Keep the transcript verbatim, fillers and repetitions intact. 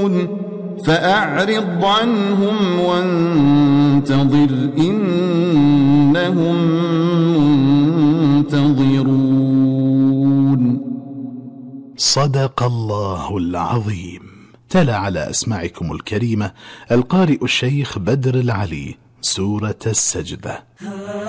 فأعرض عنهم وانتظر إنهم منتظرون. صدق الله العظيم. تلا على أسماعكم الكريمة القارئ الشيخ بدر العلي سورة السجدة.